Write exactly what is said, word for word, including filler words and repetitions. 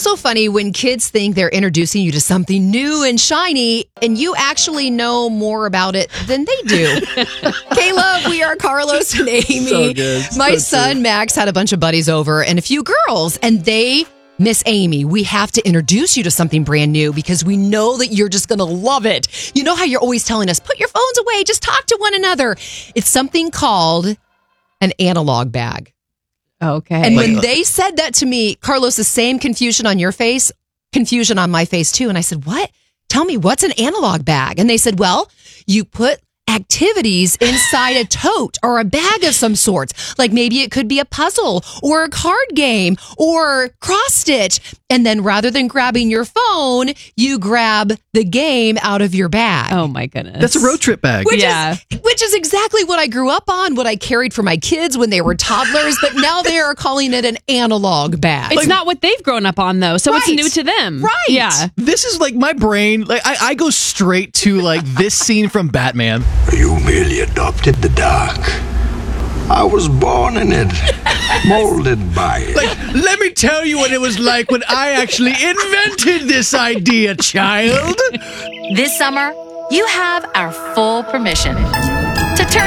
so funny when kids think they're introducing you to something new and shiny, and you actually know more about it than they do. Caleb, we are Carlos and Amy. So good. My So son, true. Max, had a bunch of buddies over and a few girls, and they... Miss Amy, we have to introduce you to something brand new because we know that you're just going to love it. You know how you're always telling us, put your phones away, just talk to one another. It's something called an analog bag. Okay. And when Like- they said that to me, Carlos, the same confusion on your face, confusion on my face too. And I said, what? Tell me, what's an analog bag? And they said, well, you put activities inside a tote or a bag of some sort. Like maybe it could be a puzzle or a card game or cross stitch. And then rather than grabbing your phone, you grab the game out of your bag. Oh my goodness. That's a road trip bag. Which Yeah. is which is exactly what I grew up on, what I carried for my kids when they were toddlers, but now they are calling it an analog bag. It's not what they've grown up on, though, so it's Right. new to them. Right. Yeah. This is like my brain. Like I, I go straight to like this scene from Batman. You merely adopted the dark. I was born in it, molded by it. Like, let me tell you what it was like when I actually invented this idea, child. This summer, you have our full permission to turn